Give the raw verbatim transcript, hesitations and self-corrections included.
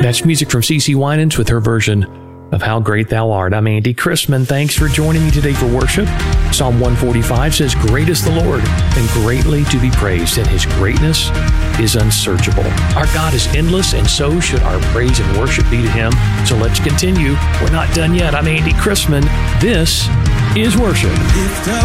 That's music from CeCe Winans with her version of How Great Thou Art. I'm Andy Chrisman. Thanks for joining me today for worship. Psalm one forty-five says, "Great is the Lord, and greatly to be praised, and his greatness is unsearchable." Our God is endless, and so should our praise and worship be to him. So let's continue. We're not done yet. I'm Andy Chrisman. This is worship. Lift up